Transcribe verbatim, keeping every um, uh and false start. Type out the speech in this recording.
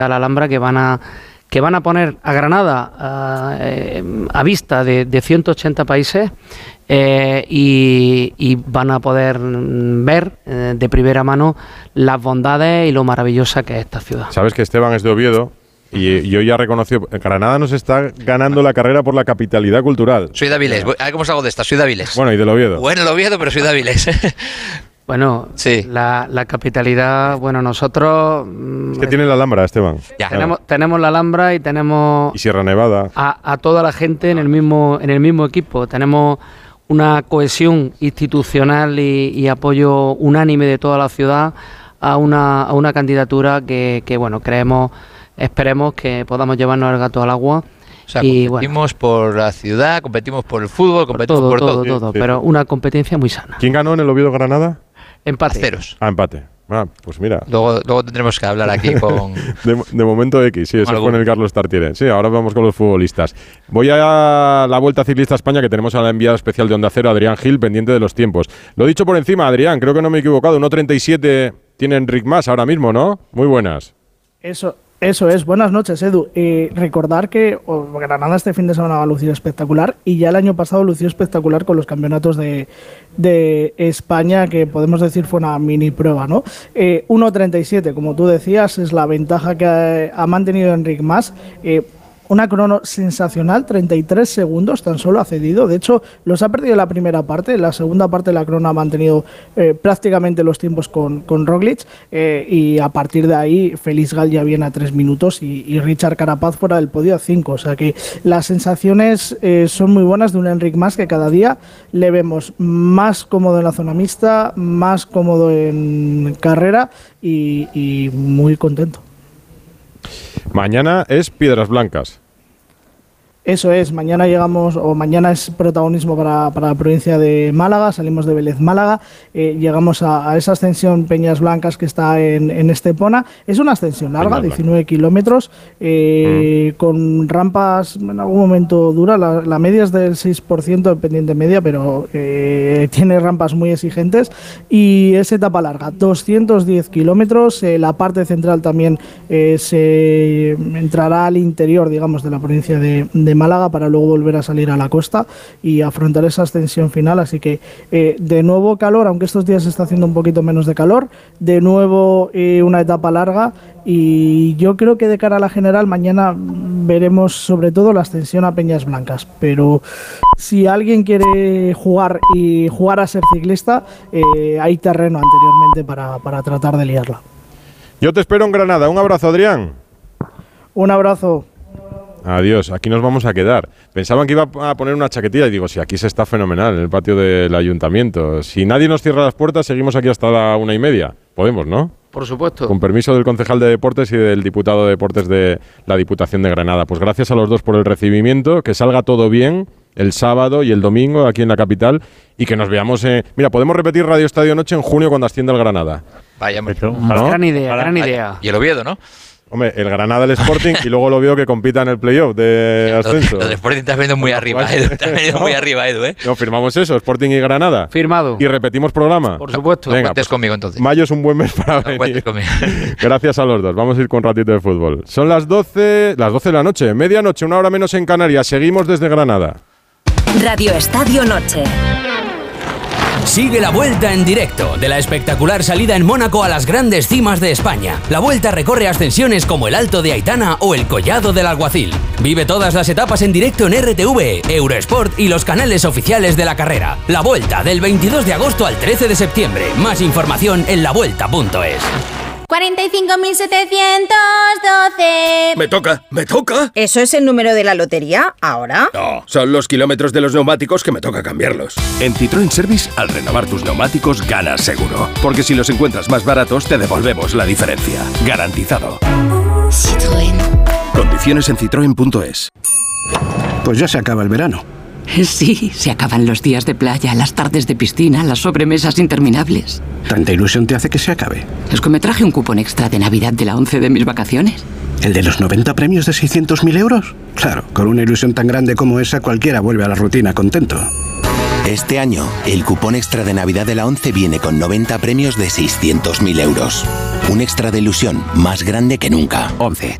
a la Alhambra que van a que van a poner a Granada a, eh, a vista de, de ciento ochenta países eh, y, y van a poder ver eh, de primera mano las bondades y lo maravillosa que es esta ciudad. Sabes que Esteban es de Oviedo y yo ya reconocí, Granada nos está ganando la carrera por la capitalidad cultural. Soy de Avilés, a ver cómo salgo de esta, soy de Avilés. Bueno, y del Oviedo. Bueno, el Oviedo, pero soy de Avilés. Bueno, sí. la, la capitalidad, bueno, nosotros... Es que tiene la Alhambra, Esteban. Ya. Tenemos, tenemos la Alhambra y tenemos... Y Sierra Nevada. A, a toda la gente en el mismo en el mismo equipo. Tenemos una cohesión institucional y, y apoyo unánime de toda la ciudad a una, a una candidatura que, que, bueno, creemos, esperemos que podamos llevarnos el gato al agua. O sea, y, competimos bueno, por la ciudad, competimos por el fútbol, competimos por por todo, todo. todo, todo Sí, sí. pero una competencia muy sana. ¿Quién ganó en el Oviedo Granada? Empate. A ceros. Ah, empate. Ah, pues mira. Luego, luego tendremos que hablar aquí con... De, de momento X, sí, eso Algo. fue en el Carlos Tartiere. Sí, ahora vamos con los futbolistas. Voy a la Vuelta Ciclista a España, que tenemos a la enviada especial de Onda Cero, Adrián Gil, pendiente de los tiempos. Lo he dicho por encima, Adrián, creo que no me he equivocado. uno treinta y siete tiene Enric Mas ahora mismo, ¿no? Muy buenas. Eso, eso es. Buenas noches, Edu. Eh, recordar que oh, Granada este fin de semana va a lucir espectacular y ya el año pasado lució espectacular con los campeonatos de, de España, que podemos decir fue una mini prueba, ¿no? Eh, uno treinta y siete, como tú decías, es la ventaja que ha, ha mantenido Enric Mas. Eh, Una crono sensacional, treinta y tres segundos tan solo ha cedido. De hecho, los ha perdido en la primera parte. En la segunda parte la crono ha mantenido eh, prácticamente los tiempos con, con Roglic. Eh, y a partir de ahí, Félix Gall ya viene a tres minutos y, y Richard Carapaz fuera del podio a cinco. O sea que las sensaciones eh, son muy buenas de un Enric Mas que cada día le vemos más cómodo en la zona mixta, más cómodo en carrera y, y muy contento. Mañana es Piedras Blancas. Eso es, mañana llegamos, o mañana es protagonismo para, para la provincia de Málaga, salimos de Vélez Málaga, eh, llegamos a, a esa ascensión Peñas Blancas que está en, en Estepona. Es una ascensión larga, Peñas diecinueve kilómetros, eh, mm. con rampas en algún momento duras, la, la media es del seis por ciento de pendiente media, pero eh, tiene rampas muy exigentes y es etapa larga, doscientos diez kilómetros, eh, la parte central también eh, se entrará al interior, digamos, de la provincia de, de de Málaga para luego volver a salir a la costa y afrontar esa ascensión final, así que eh, de nuevo calor, aunque estos días se está haciendo un poquito menos de calor, de nuevo eh, una etapa larga y yo creo que de cara a la general mañana veremos sobre todo la ascensión a Peñas Blancas, pero si alguien quiere jugar y jugar a ser ciclista, eh, hay terreno anteriormente para, para tratar de liarla. Yo te espero en Granada, un abrazo, Adrián. Un abrazo. Adiós, aquí nos vamos a quedar. Pensaban que iba a poner una chaquetilla y digo, si aquí se está fenomenal en el patio del ayuntamiento. Si nadie nos cierra las puertas, seguimos aquí hasta la una y media. Podemos, ¿no? Por supuesto. Con permiso del concejal de Deportes y del diputado de Deportes de la Diputación de Granada. Pues gracias a los dos por el recibimiento, que salga todo bien el sábado y el domingo aquí en la capital y que nos veamos... Eh... Mira, podemos repetir Radio Estadio Noche en junio cuando ascienda el Granada. Vaya, ¿no? Gran idea, gran idea. Y el Oviedo, ¿no? Hombre, el Granada, el Sporting y luego lo veo que compita en el playoff de ascenso. Lo de Sporting te has venido muy arriba, Edu. Te has venido no, muy arriba, Edu, ¿eh? No, firmamos eso, Sporting y Granada. Firmado. Y repetimos programa. Por supuesto. No Venga, cuentes pues, conmigo entonces. Mayo es un buen mes para No venir. cuentes conmigo. Gracias a los dos. Vamos a ir con un ratito de fútbol. Son las doce, las doce de la noche, medianoche, una hora menos en Canarias. Seguimos desde Granada. Radio Estadio Noche. Sigue la Vuelta en directo de la espectacular salida en Mónaco a las grandes cimas de España. La Vuelta recorre ascensiones como el Alto de Aitana o el Collado del Alguacil. Vive todas las etapas en directo en R T V, Eurosport y los canales oficiales de la carrera. La Vuelta del veintidós de agosto al trece de septiembre. Más información en la vuelta punto es. cuarenta y cinco mil setecientos doce. Me toca, me toca. ¿Eso es el número de la lotería ahora? No, son los kilómetros de los neumáticos que me toca cambiarlos. En Citroën Service, al renovar tus neumáticos, ganas seguro. Porque si los encuentras más baratos, te devolvemos la diferencia. Garantizado. Citroën. Condiciones en citroen punto es. Pues ya se acaba el verano. Sí, se acaban los días de playa, las tardes de piscina, las sobremesas interminables. ¿Tanta ilusión te hace que se acabe? Es que me traje un cupón extra de Navidad de la once de mis vacaciones. ¿El de los noventa premios de seiscientos mil euros? Claro, con una ilusión tan grande como esa, cualquiera vuelve a la rutina contento. Este año, el cupón extra de Navidad de la once viene con noventa premios de seiscientos mil euros. Un extra de ilusión más grande que nunca. once.